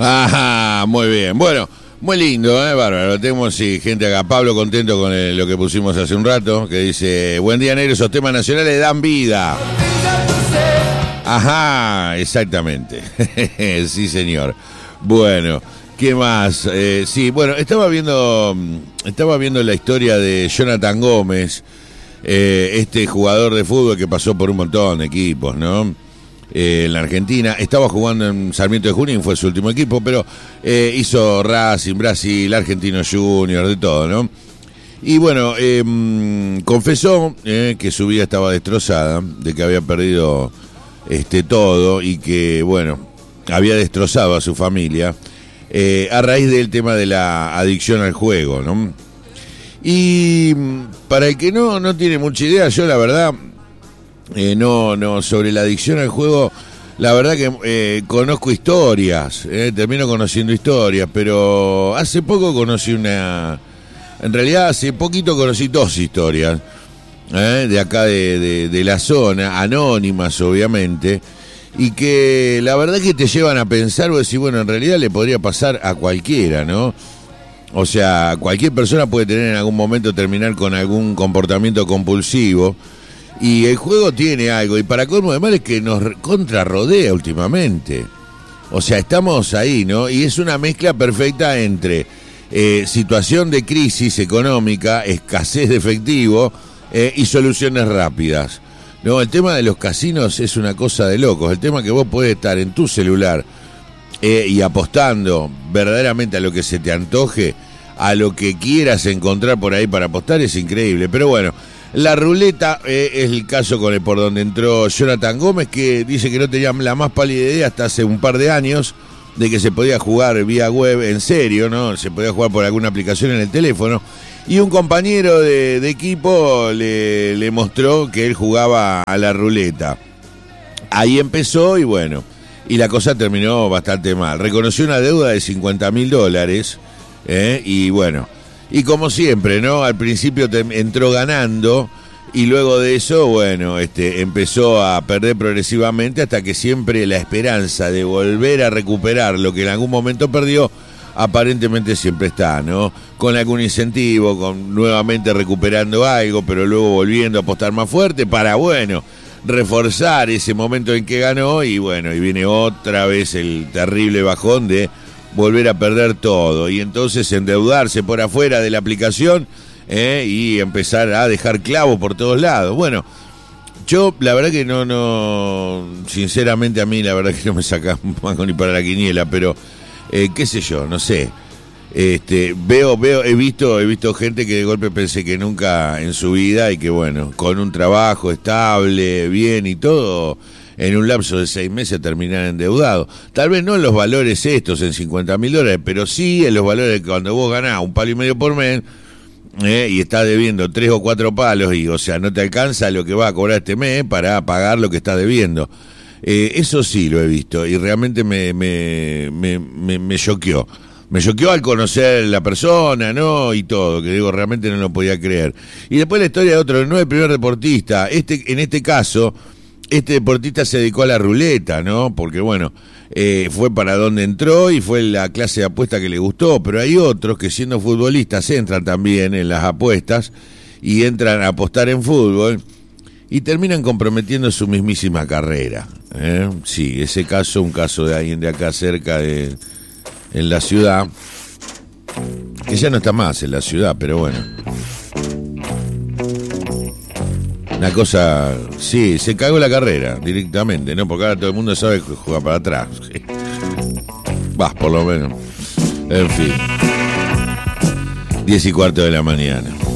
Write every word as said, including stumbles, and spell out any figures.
Ajá, muy bien. Bueno, muy lindo, ¿eh? Bárbaro. Tenemos sí, gente acá. Pablo contento con el, lo que pusimos hace un rato, que dice, buen día, negro, esos temas nacionales dan vida. Ajá, exactamente. Sí, señor. Bueno, ¿qué más? Eh, sí, bueno, estaba viendo, estaba viendo la historia de Jonathan Gómez, eh, este jugador de fútbol que pasó por un montón de equipos, ¿no? Eh, en la Argentina, estaba jugando en Sarmiento de Junín, fue su último equipo, pero eh, hizo Racing, Brasil, Argentino Junior, de todo, ¿no? Y bueno, eh, confesó eh, que su vida estaba destrozada, de que había perdido este todo y que, bueno, había destrozado a su familia eh, a raíz del tema de la adicción al juego, ¿no? Y para el que no, no tiene mucha idea, yo la verdad... Eh, no, no, sobre la adicción al juego, la verdad que eh, conozco historias, eh, termino conociendo historias, pero hace poco conocí una, en realidad hace poquito conocí dos historias, eh, de acá de, de, de la zona, anónimas obviamente, y que la verdad que te llevan a pensar, o decir, bueno, en realidad le podría pasar a cualquiera, ¿no? O sea, cualquier persona puede tener en algún momento terminar con algún comportamiento compulsivo. Y el juego tiene algo, y para colmo de mal es que nos contrarrodea últimamente. O sea, estamos ahí, ¿no? Y es una mezcla perfecta entre eh, situación de crisis económica, escasez de efectivo eh, y soluciones rápidas. No, el tema de los casinos es una cosa de locos. El tema que vos podés estar en tu celular eh, y apostando verdaderamente a lo que se te antoje, a lo que quieras encontrar por ahí para apostar, es increíble. Pero bueno, la ruleta eh, es el caso con el por donde entró Jonathan Gómez, que dice que no tenía la más pálida idea hasta hace un par de años de que se podía jugar vía web en serio, ¿no? Se podía jugar por alguna aplicación en el teléfono. Y un compañero de, de equipo le, le mostró que él jugaba a la ruleta. Ahí empezó y bueno, y la cosa terminó bastante mal. Reconoció una deuda de cincuenta mil dólares, ¿eh? Y bueno... Y como siempre, ¿no? Al principio te entró ganando y luego de eso, bueno, este, empezó a perder progresivamente hasta que siempre la esperanza de volver a recuperar lo que en algún momento perdió, aparentemente siempre está, ¿no? Con algún incentivo, con nuevamente recuperando algo, pero luego volviendo a apostar más fuerte para, bueno, reforzar ese momento en que ganó y bueno, y viene otra vez el terrible bajón de... volver a perder todo y entonces endeudarse por afuera de la aplicación eh, y empezar a dejar clavos por todos lados. Bueno, yo la verdad que no, no, sinceramente a mí la verdad que no me saca un mango ni para la quiniela, pero eh, qué sé yo, no sé. Este, veo, veo, he visto, he visto gente que de golpe pensé que nunca en su vida y que bueno, con un trabajo estable, bien y todo, en un lapso de seis meses terminar endeudado. Tal vez no en los valores estos, en cincuenta mil dólares, pero sí en los valores que cuando vos ganás un palo y medio por mes eh, y estás debiendo tres o cuatro palos y, o sea, no te alcanza lo que vas a cobrar este mes para pagar lo que estás debiendo. Eh, eso sí lo he visto y realmente me, me, me, me, me choqueó. Me choqueó al conocer la persona, ¿no? Y todo, que digo, realmente no lo podía creer. Y después la historia de otro, no el primer deportista. Este, en este caso... Este deportista se dedicó a la ruleta, ¿no? Porque, bueno, eh, fue para donde entró y fue la clase de apuesta que le gustó. Pero hay otros que siendo futbolistas entran también en las apuestas y entran a apostar en fútbol y terminan comprometiendo su mismísima carrera, ¿eh? Sí, ese caso, un caso de alguien de acá cerca de, en la ciudad, que ya no está más en la ciudad, pero bueno. Una cosa, sí, se cagó la carrera directamente, ¿no? Porque ahora todo el mundo sabe que juega para atrás. Vas, por lo menos. En fin. Diez y cuarto de la mañana.